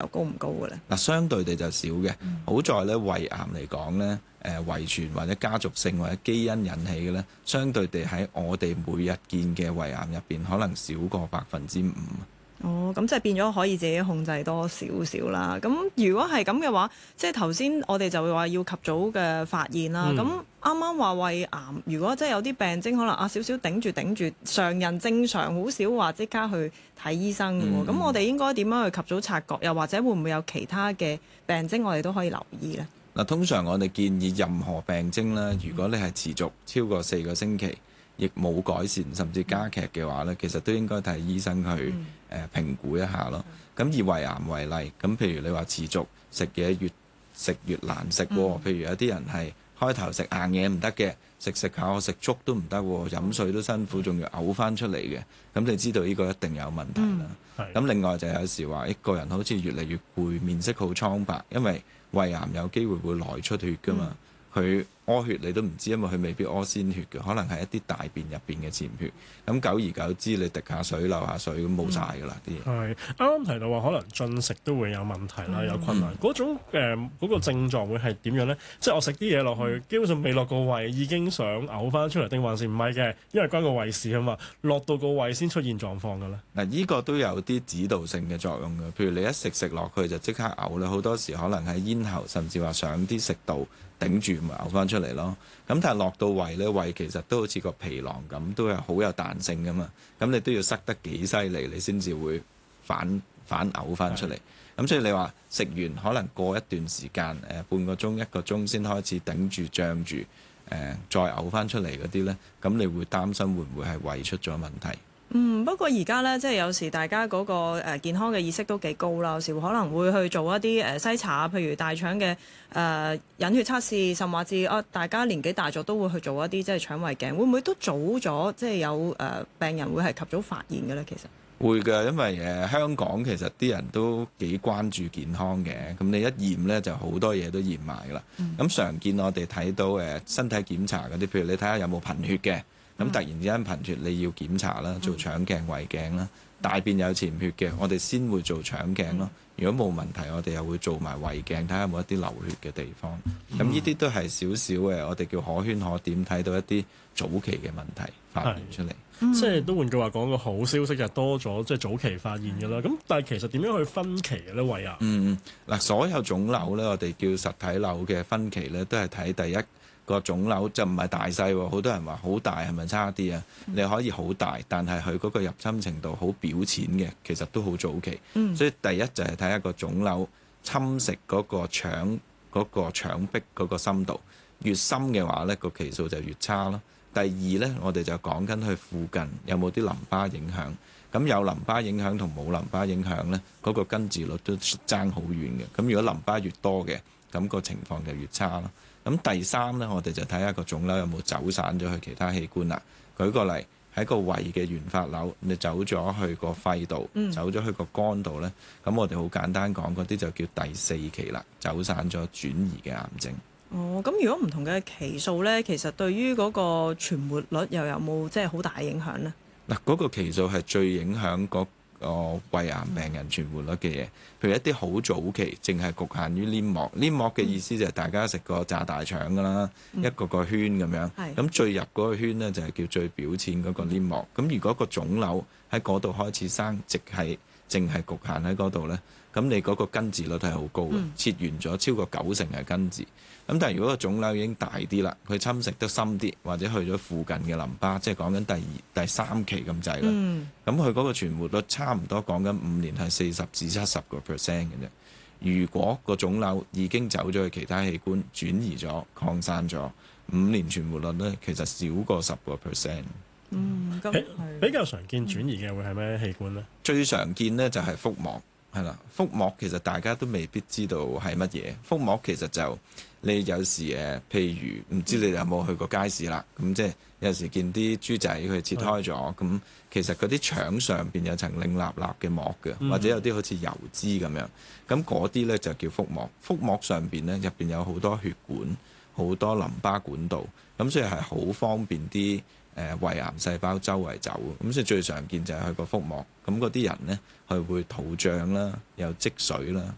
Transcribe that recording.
高唔高嘅咧？ 嗱，相對地就少嘅。好在咧，胃癌嚟講咧，遺傳或者家族性或者基因引起嘅咧，相對地喺我哋每日見嘅胃癌入邊，可能少過5%。 哦，咁即係變咗可以自己控制多少少啦。咁如果係咁嘅話，即係頭先我哋就會話要及早嘅發現啦。咁啱啱話胃癌，如果即係有啲病徵，可能少少頂住，常人正常好少話即刻去睇醫生嘅喎。咁我哋應該點樣去及早察覺？又或者會唔會有其他嘅病徵，我哋都可以留意呢？ 嗱，通常我哋建議任何病徵啦，如果你係持續超過4個星期，亦冇改善甚至加劇嘅話咧，其實都應該睇醫生去評估一下咯。咁以胃癌為例，咁譬如你話持續食嘢越食越難食喎，譬如有啲人係開頭食硬嘢唔得嘅，食下我食粥都唔得喎，飲水都辛苦，仲要嘔翻出嚟嘅，咁你知道呢個一定有問題啦。咁另外就有時話一個人好似越嚟越攰，面色好蒼白，因為胃癌有機會會內出血㗎嘛。佢屙血你都唔知，因為佢未必屙鮮血嘅，可能係一啲大便入邊嘅潛血。咁久而久之，你滴下水流下水咁冇晒㗎啦啲嘢。 係啱啱提到話，可能進食都會有問題啦，有困難。嗰種嗰個症狀會係點樣呢？即係我食啲嘢落去，基本上未落個胃已經想嘔翻出嚟，定還是唔係嘅？因為關個胃事啊嘛，落到個胃先出現狀況嘅咧。 嗱，呢個都有啲指導性嘅作用嘅。譬如你一食落去就即刻嘔咧，好多時可能喺咽喉，甚至話上啲食道頂住咪嘔翻出嚟咯。咁但係落到胃咧，胃其實都好似個皮囊咁，都係好有彈性噶嘛。咁你都要塞得幾犀利，你先至會反嘔翻出嚟。咁所以你話食完可能過一段時間，半個鐘1個鐘先開始頂住脹住，再嘔翻出嚟嗰啲咧，咁你會擔心會唔會係胃出咗問題？ 不過而家咧，即係有時大家嗰個健康嘅意識都幾高啦，有時可能會去做一啲篩查，譬如大腸嘅隱血測試，甚至大家年紀大咗都會去做一啲即係腸胃鏡，會唔會都早咗即係有病人會係及早發現嘅咧？其實會㗎，因為香港其實啲人都幾關注健康嘅，咁你一驗咧就好多嘢都驗埋㗎啦。咁常見我哋睇到身體檢查嗰啲，譬如你睇下有冇貧血嘅。咁突然之間貧血，你要檢查啦，做腸鏡、胃鏡啦。大便有潛血嘅，我哋先會做腸鏡咯。如果冇問題，我哋又會做埋胃鏡，睇下有冇一啲流血嘅地方。咁呢啲都係少少嘅，我哋叫可圈可點，睇到一啲早期嘅問題發現出嚟。 即係都換句話講，個好消息就多咗，即係早期發現嘅啦。咁但係其實點樣去分期嘅咧？胃癌嗱，所有腫瘤咧，我哋叫實體瘤嘅分期咧，都係睇第一個腫瘤就唔係大細喎。好多人話好大係咪差啲啊？你可以好大，但係佢嗰個入侵程度好表淺嘅，其實都好早期。所以第一就係睇一個腫瘤侵蝕嗰個腸壁嗰個深度，越深嘅話咧，個期數就越差咯。第二咧，我哋就講緊佢附近有冇啲淋巴影響。咁有淋巴影響同冇淋巴影響咧，嗰個根治率都爭好遠嘅。咁如果淋巴越多嘅，咁個情況就越差咯。咁第三咧，我哋就睇下個腫瘤有冇走散咗去其他器官啦。舉個例，喺個胃嘅原發瘤，你走咗去個肺度，走咗去個肝度咧，咁我哋好簡單講，嗰啲就叫第4期啦，走散咗轉移嘅癌症。 咁如果唔同嘅期數咧，其實對於嗰個存活率又有冇即係好大影響呢？ 嗱，嗰個期數係最影響個胃癌病人存活率嘅嘢。譬如一啲好早期，淨係局限於黏膜。黏膜嘅意思就係大家食過炸大腸㗎啦，一個個圈咁樣。咁最入嗰個圈呢，就係叫最表淺嗰個黏膜。咁如果個腫瘤喺嗰度開始生，淨係局限喺嗰度呢，咁你嗰個根治率係好高嘅，切完咗超過90%係根治。咁但係如果個腫瘤已經大啲啦，佢侵蝕得深啲，或者去咗附近嘅淋巴，即係講緊第2、第3期咁滯啦。咁佢嗰個存活率差唔多講緊5年係40%至70%嘅啫。如果個腫瘤已經走咗去其他器官，轉移咗、擴散咗，5年存活率咧其實少過10%。 比較常見轉移嘅會係咩器官呢？ 最常見呢就係腹膜，係啦。腹膜其實大家都未必知道係乜嘢。腹膜其實就你有時譬如唔知你有冇去過街市啦，咁即係有時見啲豬仔佢切開咗，咁其實嗰啲腸上邊有層擰立立嘅膜嘅，或者有啲好似油脂咁樣，咁嗰啲咧就叫腹膜。腹膜上邊咧入邊有好多血管、好多淋巴管道，咁所以係好方便啲胃癌細胞周圍走。咁所以最常見就係佢個腹膜。咁嗰啲人咧佢會肚脹啦，有積水啦，